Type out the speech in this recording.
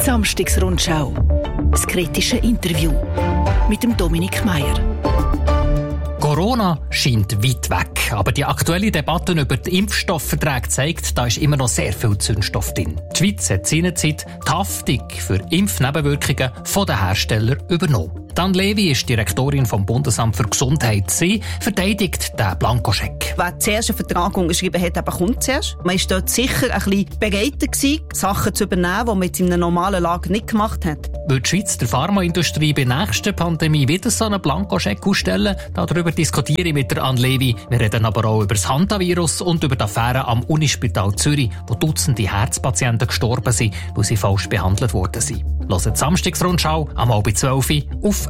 Samstagsrundschau. Das kritische Interview mit dem Dominik Meier. Corona scheint weit weg, aber die aktuelle Debatte über die Impfstoffverträge zeigt, da ist immer noch sehr viel Zündstoff drin. Die Schweiz hat seinerzeit die Haftung für Impfnebenwirkungen von den Herstellern übernommen. Dan Levy ist Direktorin vom Bundesamt für Gesundheit. Sie verteidigt den Blankoscheck. Wer zuerst einen Vertrag unterschrieben hat, kommt zuerst. Man war dort sicher ein bisschen bereiter gewesen, Sachen zu übernehmen, die man jetzt in einer normalen Lage nicht gemacht hat. Wird die Schweiz der Pharmaindustrie bei der nächsten Pandemie wieder so einen Blankoscheck ausstellen? Darüber diskutiere ich mit der Anne Levy. Wir reden aber auch über das Hantavirus und über die Affäre am Unispital Zürich, wo Dutzende Herzpatienten gestorben sind, weil sie falsch behandelt worden sind. Hört die Samstagsrundschau am 11:30 auf